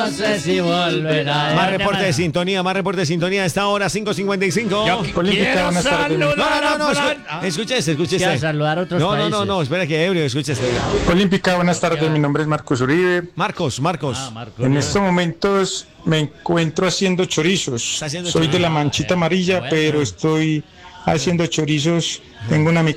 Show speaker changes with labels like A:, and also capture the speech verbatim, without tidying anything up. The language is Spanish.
A: no sé si volverá.
B: Más reporte de sintonía, más reporte de sintonía a esta hora, cinco cincuenta y cinco.
A: Yo quiero saludar
B: No, no, no,
A: a
B: escu-
A: Fran. Ah.
B: escuche este, escuche
A: Quiero
B: este.
A: saludar a otros
B: No, no,
A: países.
B: no, no, espera que ebrio, escuche este.
C: Olímpica, buenas tardes, mi nombre es Marcos Uribe.
B: Marcos, Marcos.
A: Ah, Marco.
C: En estos momentos me encuentro haciendo chorizos.
B: Está haciendo
C: Soy de la
B: chorizos.
C: manchita amarilla,
A: Bueno.
C: pero estoy haciendo chorizos. Tengo una